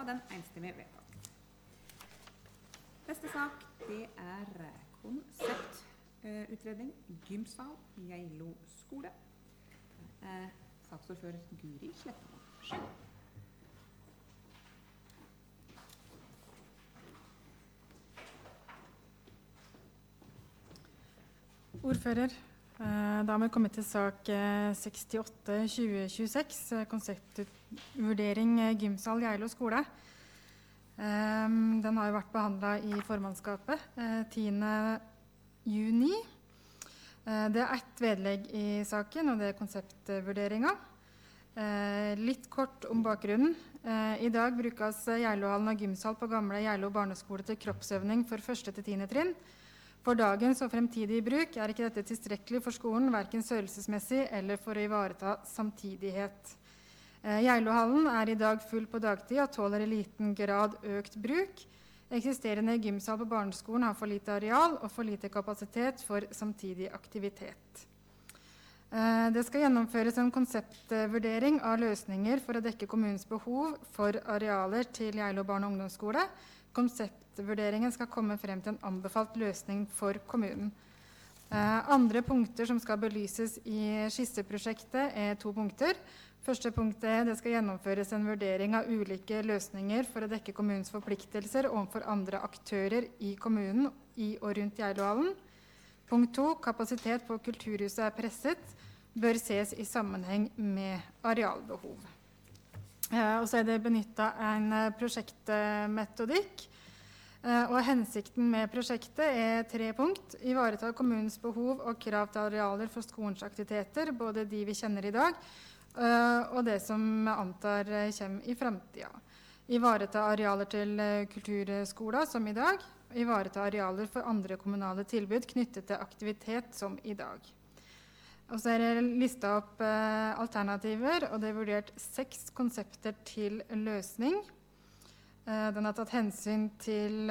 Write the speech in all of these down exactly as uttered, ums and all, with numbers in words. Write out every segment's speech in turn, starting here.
var den enstemmig vedtatt. Neste sak, det er konseptutredning Gymsal Geilo skole. Eh, saksordfører Guri Slettemoen. Ordfører, da har vi kommet til sak sekstiåtte tjue tjueseks, konseptvurdering Gymsal Geilo skole. Den har jo vært behandlet i formannskapet tiende juni. Det er ett vedlegg i saken, og det er konseptvurderingen. Litt kort om bakgrunnen. I dag brukes Geilohallen og Gymsal på gamle Geilo barneskole til kroppsøvning for første til tiende trinn. For dagens og fremtidig bruk er ikke dette tilstrekkelig for skolen, hverken størrelsesmessig eller for å ivareta samtidighet. Geilohallen er i dag full på dagtid og tåler i liten grad økt bruk. Eksisterende gymsal på barneskolen har for lite areal og for lite kapasitet for samtidig aktivitet. Det skal gjennomføres en konseptvurdering av løsninger for å dekke kommunens behov for arealer til Geilo barne- og ungdomsskole. Konseptvurderingen skal komme frem til en anbefalt løsning for kommunen. Eh, andre punkter som skal belyses i skisseprosjektet er to punkter. Første punktet er det skal gjennomføres en vurdering av ulike løsninger for å dekke kommunens forpliktelser overfor andre aktører i kommunen i og rundt Geilohallen. Punkt to, kapasitet på kulturhuset er presset, bør ses i sammenheng med arealbehov. Eh, og så er det benyttet en prosjektmetodikk. Og hensikten med prosjektet er tre punkt. Ivareta kommunens behov og krav til arealer for skolens aktiviteter, både de vi kjenner i dag, og det som antar kommer i fremtiden. Ivareta arealer til kulturskoler som i dag. Ivareta arealer for andre kommunale tilbud knyttet til aktivitet som i dag. Og så er det listet opp alternativer, og det er vurdert seks konsepter til løsning. Den har tatt hensyn til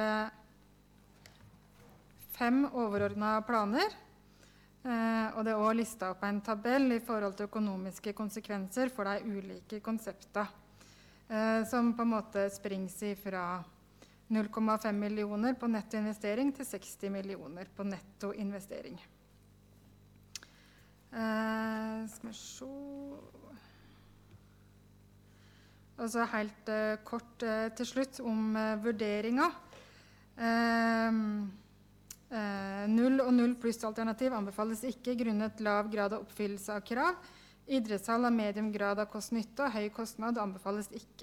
fem overordnede planer, og det er også listet opp en tabell i forhold til økonomiske konsekvenser for de ulike konseptene, som på en måte springs fra null komma fem millioner på nettoinvestering til seksti millioner på nettoinvestering. Skal vi se... Og så helt uh, kort uh, til slutt om uh, vurderingen. Uh, uh, null og null pluss alternativ anbefales ikke grunnet lav grad av oppfyllelse av krav. Idrettshall av medium grad av kost-nytte og høy kostnad anbefales ikke.